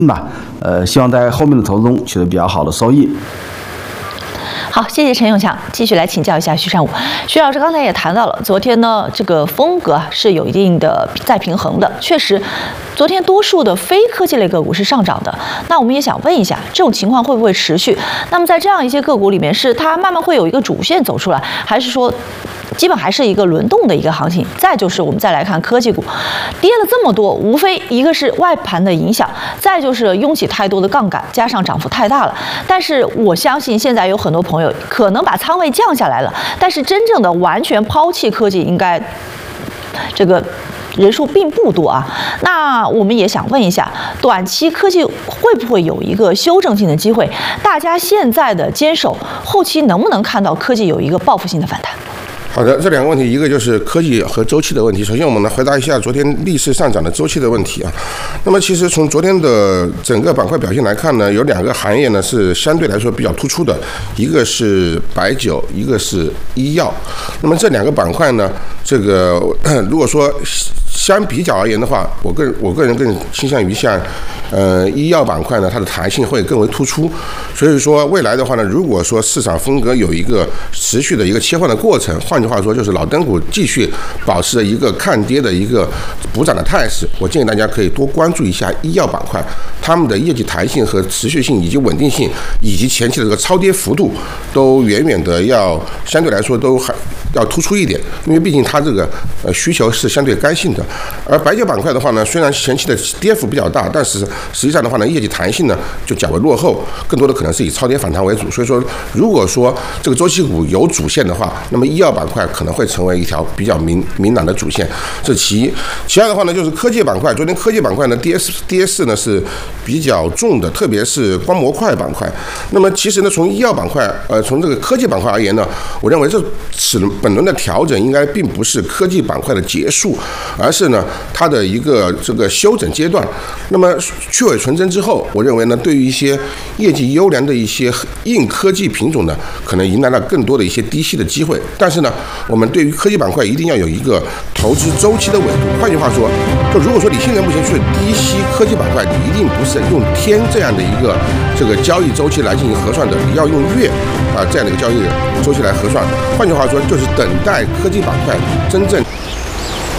吧。希望在后面的投资中取得比较好的收益。 好，谢谢陈永强，继续来请教一下徐善武。徐老师刚才也谈到了，昨天呢这个风格是有一定的再平衡的，确实，昨天多数的非科技类个股是上涨的。那我们也想问一下，这种情况会不会持续？那么在这样一些个股里面，是它慢慢会有一个主线走出来，还是说基本还是一个轮动的一个行情？再就是我们再来看科技股，跌了这么多，无非一个是外盘的影响，再就是拥挤太多的杠杆，加上涨幅太大了。但是我相信现在有很多朋友可能把仓位降下来了，但是真正的完全抛弃科技，应该这个人数并不多啊。那我们也想问一下，短期科技会不会有一个修正性的机会？大家现在的坚守，后期能不能看到科技有一个报复性的反弹？ 好的，这两个问题，一个就是科技和周期的问题。首先，我们来回答一下昨天逆势上涨的周期的问题啊。那么，其实从昨天的整个板块表现来看呢，有两个行业呢是相对来说比较突出的，一个是白酒，一个是医药。那么这两个板块呢，这个如果说相比较而言的话，我个人更倾向于像医药板块呢，它的弹性会更为突出。所以说未来的话呢，如果说市场风格有一个持续的一个切换的过程，换句话说就是老灯股继续保持着一个看跌的一个补涨的态势，我建议大家可以多关注一下医药板块，他们的业绩弹性和持续性以及稳定性以及前期的这个超跌幅度都远远的要相对来说都还要突出一点，因为毕竟它这个需求是相对干性的。而白酒板块的话呢，虽然前期的跌幅比较大，但是实际上的话呢，业绩弹性呢就较为落后，更多的可能是以超跌反弹为主。所以说，如果说这个周期股有主线的话，那么医药板块可能会成为一条比较明朗的主线，这是其一。其二的话呢，就是科技板块，昨天科技板块呢跌势呢是比较重的，特别是光模块板块。那么其实呢，从医药板块从这个科技板块而言呢，我认为本轮的调整应该并不是科技板块的结束，而是呢它的一个这个休整阶段。那么去伪存真之后，我认为呢，对于一些业绩优良的一些硬科技品种呢，可能迎来了更多的一些低吸的机会。但是呢，我们对于科技板块一定要有一个投资周期的维度。换句话说，就如果说你现在目前去低吸科技板块，你一定不是用天这样的一个这个交易周期来进行核算的，你要用月这样的一个交易周期来核算。换句话说，就是等待科技板块真正